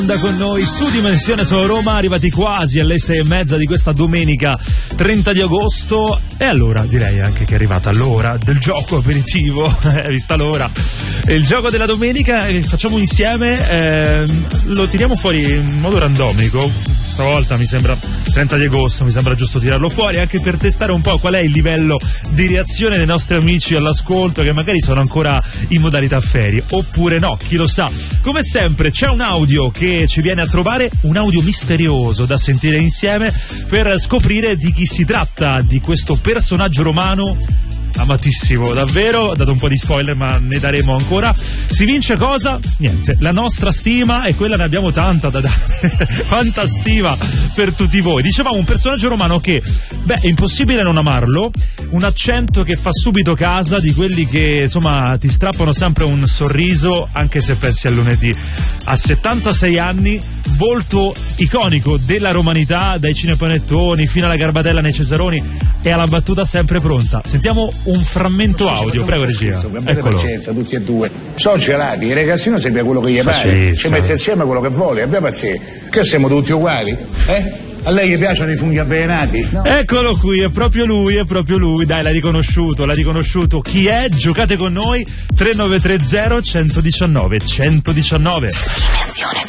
Con noi su Dimensione Solo Roma, arrivati quasi alle 6:30 di questa domenica 30 di agosto. E allora direi anche che è arrivata l'ora del gioco aperitivo, vista l'ora. Il gioco della domenica facciamo insieme, lo tiriamo fuori in modo randomico. Stavolta mi sembra 30 di agosto, mi sembra giusto tirarlo fuori anche per testare un po' qual è il livello di reazione dei nostri amici all'ascolto, che magari sono ancora in modalità ferie oppure no, chi lo sa. Come sempre c'è un audio che ci viene a trovare, un audio misterioso da sentire insieme per scoprire di chi si tratta, di questo personaggio romano amatissimo, davvero. Ho dato un po' di spoiler ma ne daremo ancora. Si vince cosa? Niente, la nostra stima, e quella ne abbiamo tanta da dare. Quanta stima per tutti voi. Dicevamo un personaggio romano che, è impossibile non amarlo, un accento che fa subito casa, di quelli che insomma ti strappano sempre un sorriso anche se pensi al lunedì. A 76 anni, volto iconico della romanità, dai cinepanettoni fino alla garbatella nei Cesaroni e alla battuta sempre pronta. Sentiamo un frammento audio, prego regia. Abbiate pazienza tutti e due, sono gelati, il ragazzino sembra quello che gli pare, ci mette insieme quello che vuole, abbia pazienza, che siamo tutti uguali, A lei gli piacciono i funghi avvelenati? No. Eccolo qui, è proprio lui, dai, l'hai riconosciuto. Chi è? Giocate con noi, 3930 119 119.